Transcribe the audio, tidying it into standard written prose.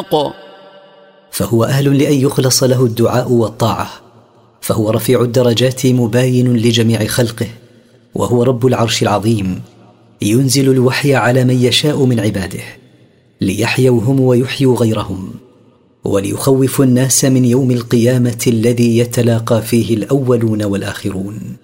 خلق. فهو أهل لأن يخلص له الدعاء والطاعة، فهو رفيع الدرجات مباين لجميع خلقه، وهو رب العرش العظيم، ينزل الوحي على من يشاء من عباده ليحيوا هم ويحيوا غيرهم، وليخوف الناس من يوم القيامة الذي يتلاقى فيه الأولون والآخرون.